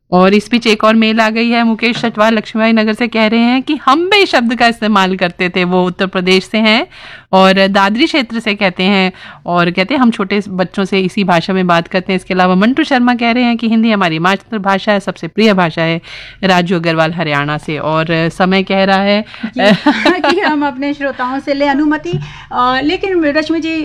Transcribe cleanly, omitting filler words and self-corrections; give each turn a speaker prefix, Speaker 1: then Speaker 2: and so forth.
Speaker 1: और इस बीच एक और मेल आ गई है। मुकेश सटवाल लक्ष्मीबाई नगर से कह रहे हैं कि हम भी शब्द का इस्तेमाल करते थे। वो उत्तर प्रदेश से हैं और दादरी क्षेत्र से कहते हैं, और कहते हैं हम छोटे बच्चों से इसी भाषा में बात करते हैं। इसके अलावा मंटू शर्मा कह रहे हैं कि हिंदी हमारी मातृभाषा है, सबसे प्रिय भाषा है। राजू अग्रवाल हरियाणा से, और समय कह रहा है
Speaker 2: कि हम अपने श्रोताओं से ले अनुमति। लेकिन रश्मि जी,